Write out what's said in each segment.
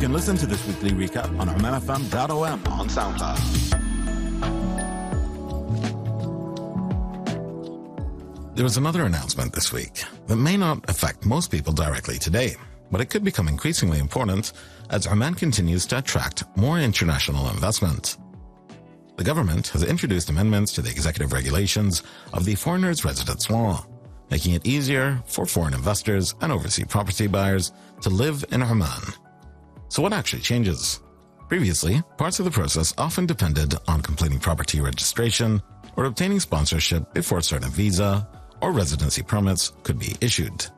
can listen to this weekly recap on omanfm.om on SoundCloud. There was another announcement this week that may not affect most people directly today, but it could become increasingly important as Oman continues to attract more international investment. The government has introduced amendments to the executive regulations of the Foreigners' Residence Law, making it easier for foreign investors and overseas property buyers to live in Oman. So what actually changes? Previously, parts of the process often depended on completing property registration or obtaining sponsorship before certain visa or residency permits could be issued.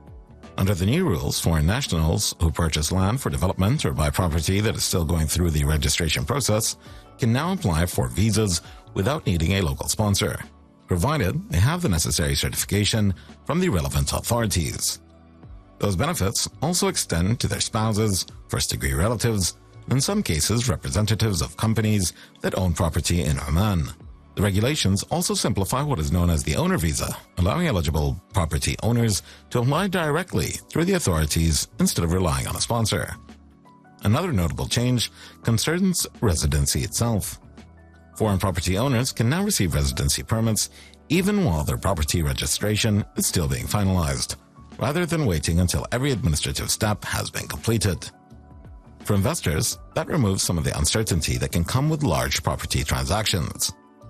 Under the new rules, foreign nationals who purchase land for development or buy property that is still going through the registration process can now apply for visas without needing a local sponsor, provided they have the necessary certification from the relevant authorities. Those benefits also extend to their spouses, first-degree relatives, and in some cases representatives of companies that own property in Oman. The regulations also simplify what is known as the owner visa, allowing eligible property owners to apply directly through the authorities instead of relying on a sponsor. Another notable change concerns residency itself. Foreign property owners can now receive residency permits even while their property registration is still being finalized, rather than waiting until every administrative step has been completed. For investors, that removes some of the uncertainty that can come with large property transactions.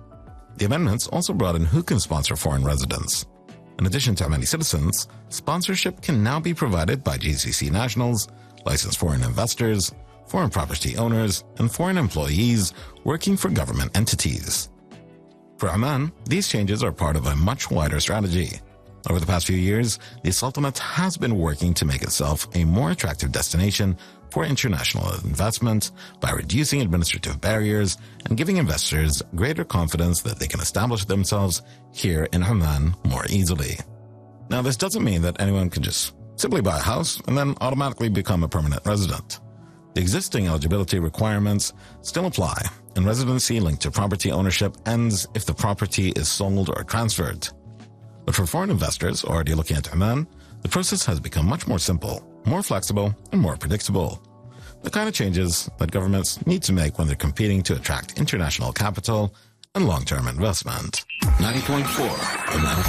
The amendments also broaden who can sponsor foreign residents. In addition to Omani citizens, sponsorship can now be provided by GCC nationals, licensed foreign investors, foreign property owners, and foreign employees working for government entities. For Oman, these changes are part of a much wider strategy. Over the past few years, the Sultanate has been working to make itself a more attractive destination for international investment by reducing administrative barriers and giving investors greater confidence that they can establish themselves here in Oman more easily. Now, this doesn't mean that anyone can just simply buy a house and then automatically become a permanent resident. The existing eligibility requirements still apply, and residency linked to property ownership ends if the property is sold or transferred. But for foreign investors already looking at Oman, the process has become much more simple, more flexible, and more predictable. The kind of changes that governments need to make when they're competing to attract international capital and long-term investment. 90.4